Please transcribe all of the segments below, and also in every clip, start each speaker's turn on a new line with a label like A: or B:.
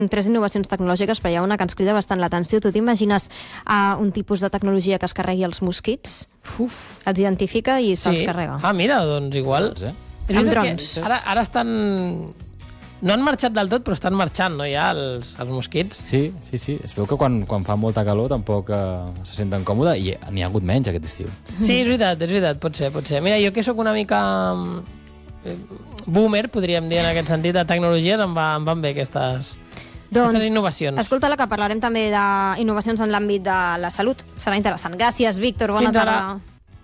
A: 3 innovacions tecnològiques, però hi ha una que ens crida bastant l'atenció. Tu t'imagines un tipus de tecnologia que es carregui els mosquits? Els identifica i se'ls carrega.
B: Mira, doncs igual.
A: Amb drons.
B: Ara estan... No han marxat del tot, però estan marxant, no, ja, els mosquits.
C: Sí. Es veu que quan fa molta calor tampoc se senten còmodes i n'hi ha hagut menys aquest estiu.
B: Sí, és veritat, pot ser. Mira, jo que sóc una mica boomer, podríem dir, en aquest sentit, de tecnologies, em van bé aquestes innovacions.
A: Escolta-la, que parlarem també d'innovacions en l'àmbit de la salut. Serà interessant. Gràcies, Víctor. Bona tarda.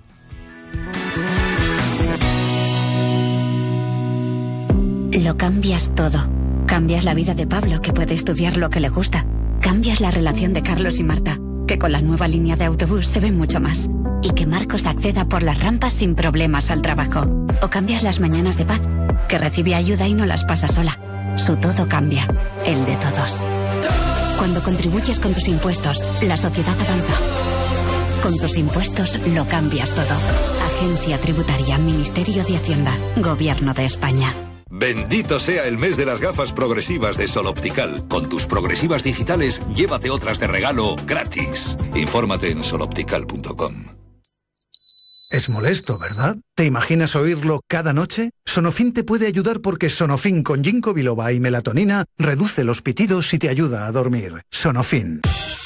D: Lo cambias todo. Cambias la vida de Pablo, que puede estudiar lo que le gusta. Cambias la relación de Carlos y Marta, que con la nueva línea de autobús se ven mucho más. Y que Marcos acceda por las rampas sin problemas al trabajo. O cambias las mañanas de Paz, que recibe ayuda y no las pasa sola. Su todo cambia, el de todos. Cuando contribuyes con tus impuestos, la sociedad avanza. Con tus impuestos lo cambias todo. Agencia Tributaria, Ministerio de Hacienda, Gobierno de España.
E: Bendito sea el mes de las gafas progresivas de Sol Optical. Con tus progresivas digitales, llévate otras de regalo gratis. Infórmate en soloptical.com.
F: Es molesto, ¿verdad? ¿Te imaginas oírlo cada noche? Sonofin te puede ayudar porque Sonofin con ginkgo biloba y melatonina reduce los pitidos y te ayuda a dormir. Sonofin.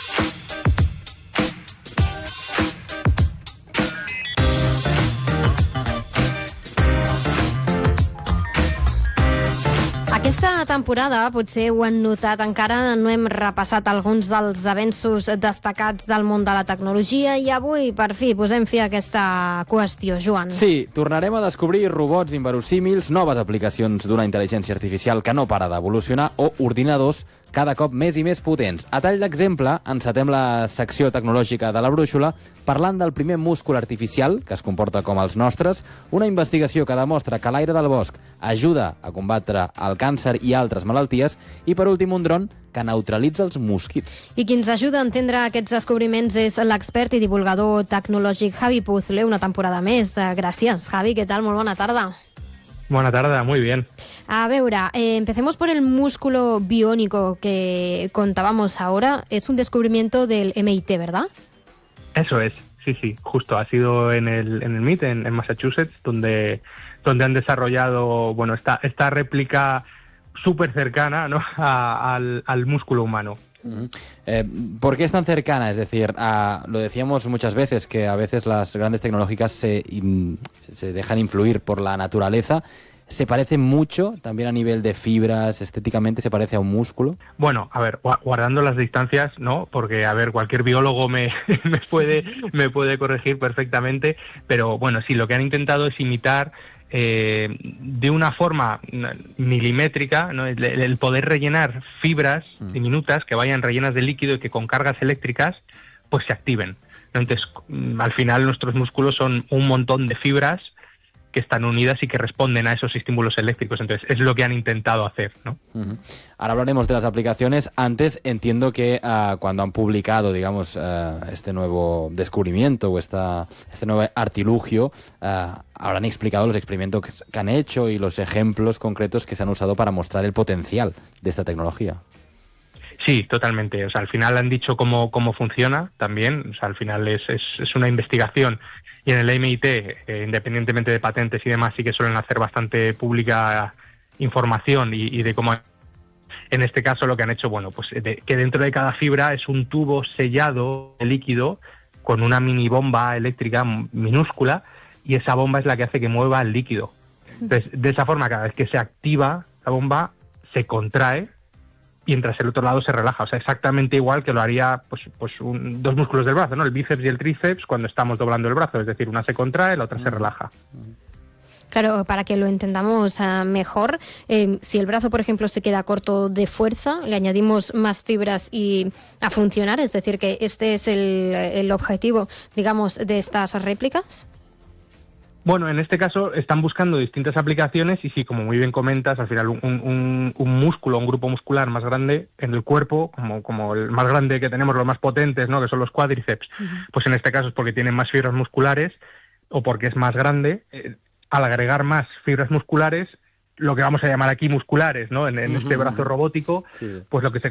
A: Aquesta temporada, potser ho han notat, encara no hem repassat alguns dels avenços destacats del món de la tecnologia i avui, per fi, posem fi a aquesta qüestió, Joan.
C: Sí, tornarem a descobrir robots inverosímils, noves aplicacions d'una intel·ligència artificial que no para d'evolucionar o ordinadors cada cop més i més potents. A tall d'exemple, encetem la secció tecnològica de la brúixola parlant del primer múscul artificial, que es comporta com els nostres, una investigació que demostra que l'aire del bosc ajuda a combatre el càncer i altres malalties, i per últim un dron que neutralitza els mosquits.
A: I qui ens ajuda a entendre aquests descobriments és l'expert i divulgador tecnològic Javi Puzzle, una temporada més. Gràcies, Javi, què tal? Molt bona tarda.
G: Buena tarde, muy bien.
A: A ver, empecemos por el músculo biónico que contábamos ahora. Es un descubrimiento del MIT, ¿verdad?
G: Eso es, sí, justo. Ha sido en el MIT, en Massachusetts, donde han desarrollado esta réplica súper cercana, ¿no?, al músculo humano.
C: ¿Por qué es tan cercana? Es decir, lo decíamos muchas veces, que a veces las grandes tecnológicas se dejan influir por la naturaleza. ¿Se parece mucho también a nivel de fibras, estéticamente se parece a un músculo?
G: Bueno, a ver, guardando las distancias, ¿no? Porque, a ver, cualquier biólogo me puede corregir perfectamente, pero bueno, sí, lo que han intentado es imitar de una forma milimétrica, ¿no?, el poder rellenar fibras diminutas que vayan rellenas de líquido y que con cargas eléctricas pues se activen. Entonces, al final nuestros músculos son un montón de fibras que están unidas y que responden a esos estímulos eléctricos. Entonces, es lo que han intentado hacer, ¿no?
C: Ahora hablaremos de las aplicaciones. Antes, entiendo que cuando han publicado, digamos, este nuevo descubrimiento o este nuevo artilugio, habrán explicado los experimentos que han hecho y los ejemplos concretos que se han usado para mostrar el potencial de esta tecnología.
G: Sí, totalmente. O sea, al final han dicho cómo funciona también. O sea, al final es una investigación. Y en el MIT, independientemente de patentes y demás, sí que suelen hacer bastante pública información y de cómo... En este caso lo que han hecho, que dentro de cada fibra es un tubo sellado de líquido con una mini bomba eléctrica minúscula, y esa bomba es la que hace que mueva el líquido. Entonces, de esa forma, cada vez que se activa la bomba, se contrae, mientras el otro lado se relaja. O sea, exactamente igual que lo haría dos músculos del brazo, ¿no? El bíceps y el tríceps cuando estamos doblando el brazo. Es decir, una se contrae, la otra se relaja.
A: Claro, para que lo entendamos mejor, si el brazo, por ejemplo, se queda corto de fuerza, le añadimos más fibras y a funcionar. Es decir, que este es el objetivo, digamos, de estas réplicas.
G: Bueno, en este caso están buscando distintas aplicaciones y sí, como muy bien comentas, al final un músculo, un grupo muscular más grande en el cuerpo, como el más grande que tenemos, los más potentes, ¿no?, que son los cuádriceps, pues en este caso es porque tienen más fibras musculares o porque es más grande. Al agregar más fibras musculares, lo que vamos a llamar aquí musculares, ¿no? En este brazo robótico,
C: Sí, sí.
G: pues lo que se